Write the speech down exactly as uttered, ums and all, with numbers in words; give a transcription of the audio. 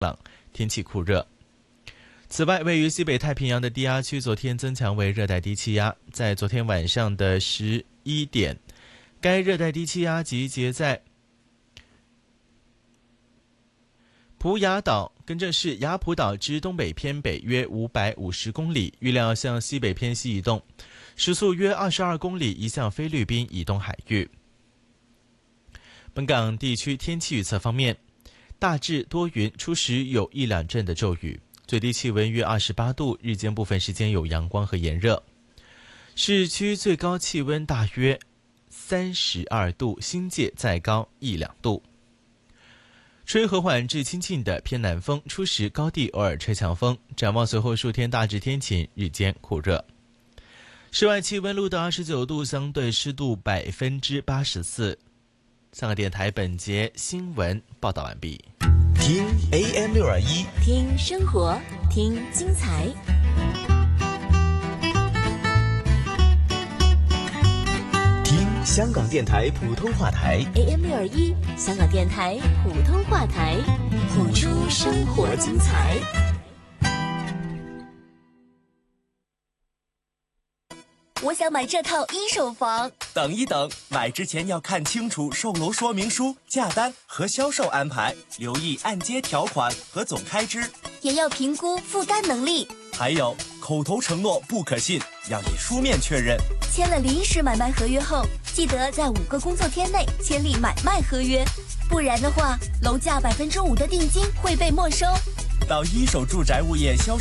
朗，天气酷热。此外，位于西北太平洋的低压区昨天增强为热带低气压，在昨天晚上的十一点，该热带低气压集结在普雅岛，更正是雅普岛之东北偏北约五百五十公里，预料向西北偏西移动，时速约二十二公里，移向菲律宾以东海域。本港地区天气预测方面，大致多云，初时有一两阵的骤雨，最低气温约二十八度，日间部分时间有阳光和炎热。市区最高气温大约三十二度，新界再高一两度。吹和缓至清劲的偏南风，初时高地偶尔吹强风。展望随后数天大致天晴，日间酷热。室外气温录到二十九度，相对湿度百分之八十四。香港电台本节新闻报道完毕。 听 A M 六二一， 听生活，听精彩。 听香港电台普通话台 A M 六二一，香港电台普通话台，谱出生活精彩。 我想买这套一手房。 等一等，买之前要看清楚售楼说明书、价单和销售安排，留意按揭条款和总开支， 也要评估负担能力。 还有，口头承诺不可信，要你书面确认。 签了临时买卖合约后，记得在五个工作天内签立买卖合约，不然的话，楼价百分之五的定金会被没收。 到一手住宅物业销售